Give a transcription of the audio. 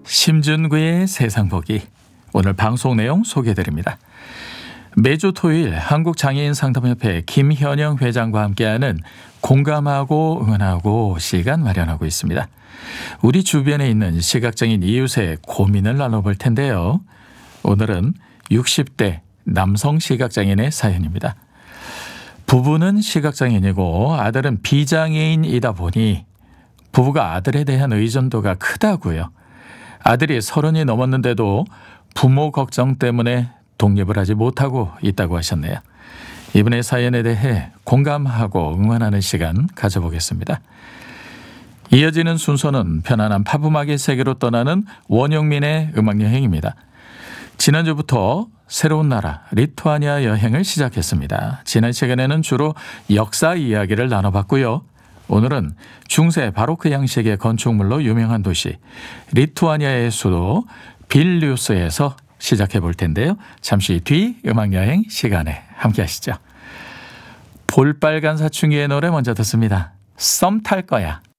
심준구의 세상보기. 오늘 방송 내용 소개해드립니다. 매주 토요일 한국장애인상담협회 김현영 회장과 함께하는 공감하고 응원하고 시간 마련하고 있습니다. 우리 주변에 있는 시각장애인 이웃의 고민을 나눠볼 텐데요. 오늘은 60대 남성 시각장애인의 사연입니다. 부부는 시각장애인이고 아들은 비장애인이다 보니 부부가 아들에 대한 의존도가 크다고요. 아들이 30이 넘었는데도 부모 걱정 때문에 독립을 하지 못하고 있다고 하셨네요. 이분의 사연에 대해 공감하고 응원하는 시간 가져보겠습니다. 이어지는 순서는 편안한 팝음악의 세계로 떠나는 원영민의 음악여행입니다. 지난주부터 새로운 나라 리투아니아 여행을 시작했습니다. 지난 시간에는 주로 역사 이야기를 나눠봤고요. 오늘은 중세 바로크 양식의 건축물로 유명한 도시 리투아니아의 수도 빌뉴스에서 시작해 볼 텐데요. 잠시 뒤 음악여행 시간에 함께 하시죠. 볼빨간 사춘기의 노래 먼저 듣습니다. 썸 탈 거야.